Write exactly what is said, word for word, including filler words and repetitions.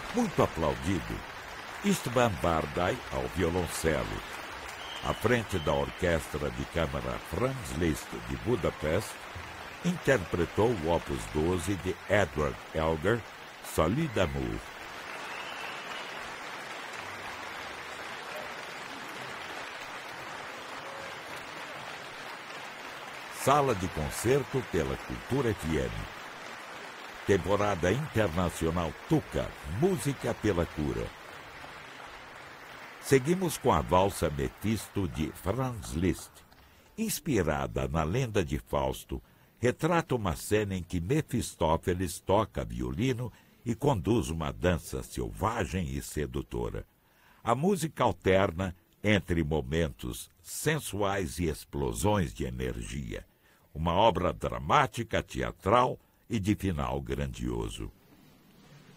Muito aplaudido, Istvan Bardai ao violoncelo. À frente da Orquestra de Câmara Franz Liszt de Budapeste, interpretou o Opus doze de Edward Elgar, Salut d'amour. Sala de concerto pela Cultura F M. Temporada Internacional Tuca, Música pela Cura. Seguimos com a valsa Mefisto de Franz Liszt. Inspirada na lenda de Fausto, retrata uma cena em que Mefistófeles toca violino e conduz uma dança selvagem e sedutora. A música alterna entre momentos sensuais e explosões de energia. Uma obra dramática, teatral e de final grandioso.